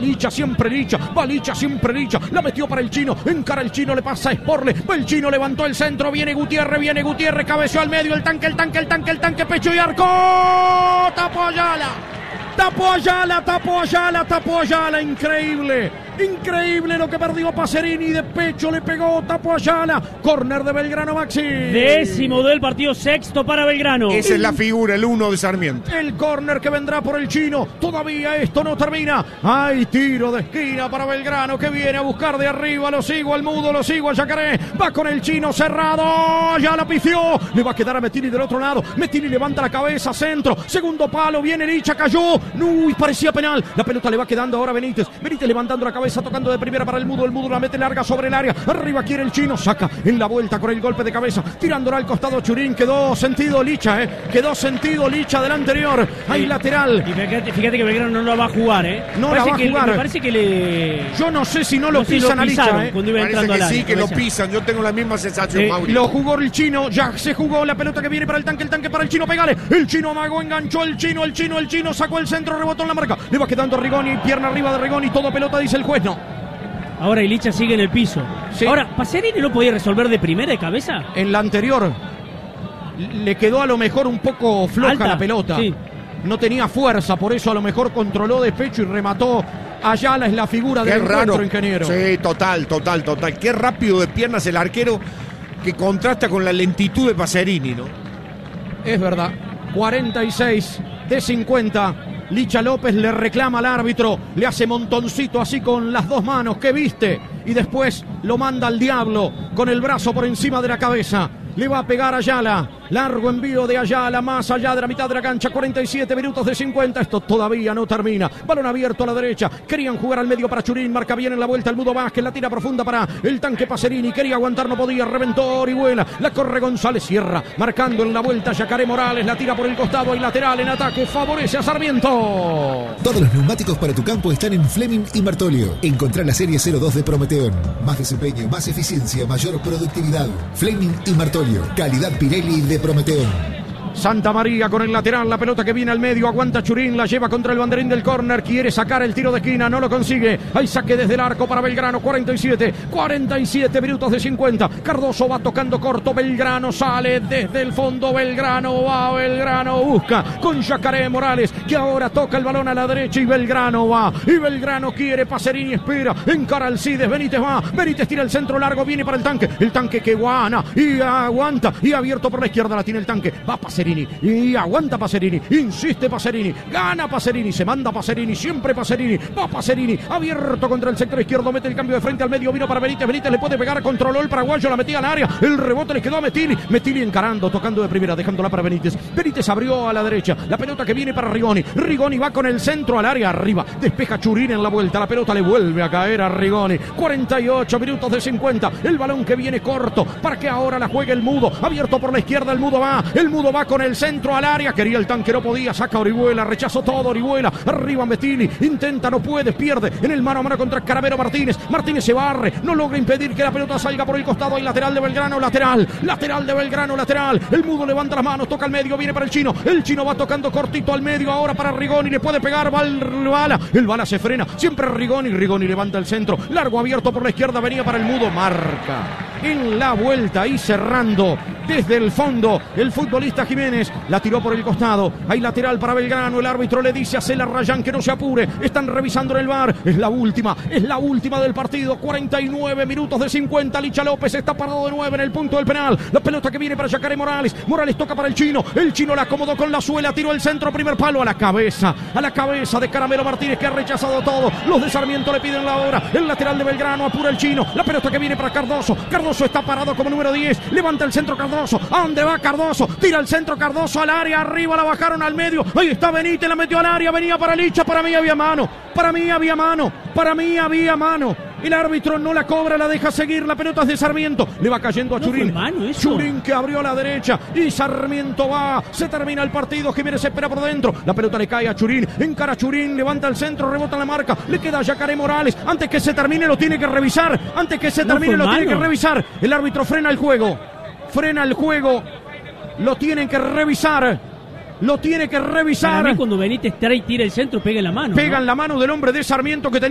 Licha, siempre Licha, va Licha, siempre Licha, la metió para el chino, encara el chino, le pasa a Sporle, el chino levantó el centro, viene Gutiérrez, cabeció al medio, el tanque, pecho y arco, tapó Ayala, increíble lo que perdió Pacerini, de pecho le pegó, tapó Ayala, córner de Belgrano, Maxi. 10º del partido, 6º para Belgrano. Esa es la figura, el 1 de Sarmiento. El córner que vendrá por el chino, todavía esto no termina, hay tiro de esquina para Belgrano que viene a buscar de arriba, lo sigo al Mudo, lo sigo al Yacaré, va con el chino cerrado, ya la pifió, le va a quedar a Mettini del otro lado, Mettini levanta la cabeza, centro, segundo palo, viene Licha, cayó, uy, parecía penal, la pelota le va quedando ahora Benítez levantando la cabeza, tocando de primera para el Mudo la mete larga sobre el área, arriba quiere el chino, saca en la vuelta con el golpe de cabeza, tirándola al costado Churín, quedó sentido Licha del anterior, hay lateral. Y fíjate que Belgrano no la va a jugar, no la va a jugar. Me parece que le... Yo no sé si no lo pisan a Licha, cuando iba parece entrando que al área, sí, que lo pisan, yo tengo la misma sensación, Mauri. Lo jugó el chino, ya se jugó la pelota que viene para el tanque para el chino, pégale, el chino amagó, enganchó el chino, sacó el centro, rebotó en la marca, le va quedando Rigoni, pierna arriba de Rigoni, todo pelota, dice el juez, no. Ahora Licha sigue en el piso. Sí. Ahora, ¿Pacerini no podía resolver de primera de cabeza? En la anterior le quedó a lo mejor un poco floja alta, la pelota. Sí. No tenía fuerza, por eso a lo mejor controló de pecho y remató. Ayala es la figura del encuentro, ingeniero. Sí, total. Qué rápido de piernas el arquero, que contrasta con la lentitud de Pacerini, ¿no? Es verdad. 46 de 50. Licha López le reclama al árbitro, le hace montoncito así con las dos manos, ¿qué viste? Y después lo manda al diablo con el brazo por encima de la cabeza. Le va a pegar a Ayala, largo envío de Ayala, más allá de la mitad de la cancha, 47 minutos de 50, esto todavía no termina, balón abierto a la derecha, querían jugar al medio para Churín, marca bien en la vuelta el Mudo Vázquez, la tira profunda para el tanque Pacerini, quería aguantar, no podía, reventó Orihuela, la corre González Sierra, marcando en la vuelta Yacaré Morales, la tira por el costado, hay lateral en ataque, favorece a Sarmiento. Todos los neumáticos para tu campo están en Fleming y Martolio. Encontrá la serie 02 de Prometeón, más desempeño, más eficiencia, mayor productividad. Fleming y Martolio. Calidad Pirelli de Prometeón. Santa María con el lateral, la pelota que viene al medio, aguanta Churín, la lleva contra el banderín del córner, quiere sacar el tiro de esquina, no lo consigue, hay saque desde el arco para Belgrano, 47 minutos de 50, Cardoso va tocando corto, Belgrano sale desde el fondo, Belgrano busca con Yacaré Morales, que ahora toca el balón a la derecha y Belgrano va, y Belgrano quiere, Pacerini espera, encara al Cides, Benítez tira el centro largo, viene para el tanque que guana, y aguanta, y abierto por la izquierda la tiene el tanque, va Pacerini, y aguanta Pacerini, insiste Pacerini, gana Pacerini, se manda Pacerini, siempre Pacerini, va Pacerini, abierto contra el sector izquierdo, mete el cambio de frente al medio, vino para Benítez le puede pegar, controló el paraguayo, la metía al área, el rebote le quedó a Mettini encarando, tocando de primera, dejándola para Benítez abrió a la derecha, la pelota que viene para Rigoni va con el centro al área arriba, despeja Churín en la vuelta, la pelota le vuelve a caer a Rigoni, 48 minutos de 50, el balón que viene corto, para que ahora la juegue el Mudo, abierto por la izquierda, el Mudo va con el centro al área, quería el tanque, no podía, saca Orihuela, rechazó todo Orihuela, arriba Mettini, intenta, no puede, pierde en el mano a mano contra Caravero Martínez se barre, no logra impedir que la pelota salga por el costado, hay lateral de Belgrano, lateral de Belgrano, el Mudo levanta las manos, toca al medio, viene para el chino va tocando cortito al medio, ahora para Rigoni, le puede pegar, el bala se frena, siempre Rigoni levanta el centro, largo abierto por la izquierda, venía para el Mudo, marca en la vuelta y cerrando desde el fondo el futbolista Jiménez, la tiró por el costado, hay lateral para Belgrano, el árbitro le dice a Cela Rayán que no se apure, están revisando en el VAR, es la última del partido, 49 minutos de 50, Licha López está parado de 9 en el punto del penal, la pelota que viene para Yacaré Morales toca para el chino la acomodó con la suela, tiró el centro, primer palo a la cabeza de Caramelo Martínez, que ha rechazado todo, los de Sarmiento le piden la hora, el lateral de Belgrano, apura el chino, la pelota que viene para Cardoso está parado como número 10, levanta el centro Cardoso, ¿a dónde va Cardoso? Tira el centro Cardoso al área, arriba la bajaron al medio, ahí está Benítez, la metió al área, venía para Licha, para mí había mano, el árbitro no la cobra, la deja seguir, la pelota es de Sarmiento, le va cayendo a Churín, Churín que abrió a la derecha y Sarmiento va, se termina el partido, Jiménez espera por dentro, la pelota le cae a Churín, encara a Churín, levanta el centro, rebota la marca, le queda a Yacaré Morales, antes que se termine lo tiene que revisar, el árbitro frena el juego, lo tiene que revisar. Para mí cuando Benítez trae y tira el centro, pega en la mano. Pega en la mano del hombre de Sarmiento que tenía